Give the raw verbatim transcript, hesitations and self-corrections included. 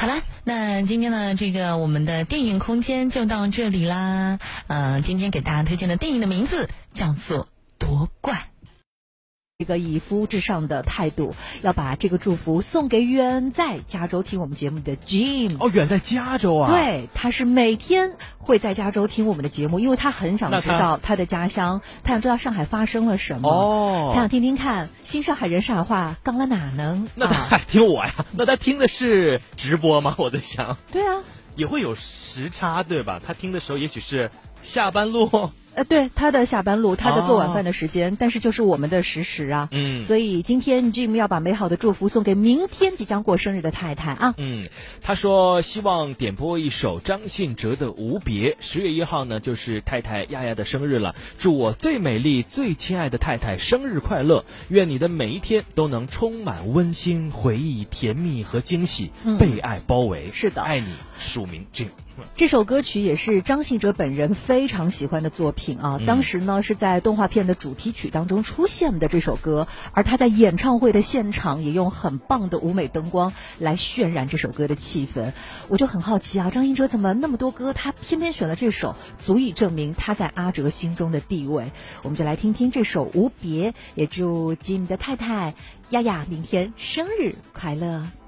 好了，那今天呢，这个我们的电影空间就到这里啦。呃，今天给大家推荐的电影的名字叫做《夺冠》。 这个以服务至上的态度，要把这个祝福送给远在加州听我们节目的 Jim。 哦，远在加州啊？ 对，他是每天会在加州听我们的节目，因为他很想知道他的家乡，他想知道上海发生了什么。哦，他想听听看新上海人上海话刚了哪能？ 那他还听我呀？啊、那他听的是直播吗？我在想。 对啊， 也会有时差对吧？他听的时候也许是下班路。 呃，对，他的下班路，他的做晚饭的时间，哦、但是就是我们的实时啊。嗯，所以今天 Jim 要把美好的祝福送给明天即将过生日的太太啊。 嗯，他说希望点播一首张信哲的《无别》。十月一号呢，就是太太亚亚的生日了，祝我最美丽、最亲爱的太太生日快乐！愿你的每一天都能充满温馨、回忆、甜蜜和惊喜，嗯、被爱包围。 是的， 爱你，署名 Jim。 这首歌曲也是张信哲本人非常喜欢的作品啊，当时呢是在动画片的主题曲当中出现的这首歌，而他在演唱会的现场也用很棒的舞美灯光来渲染这首歌的气氛。我就很好奇啊，张信哲怎么那么多歌他偏偏选了这首，足以证明他在阿哲心中的地位。我们就来听听这首《无别》，也祝 Jim 的太太亚亚明天生日快乐。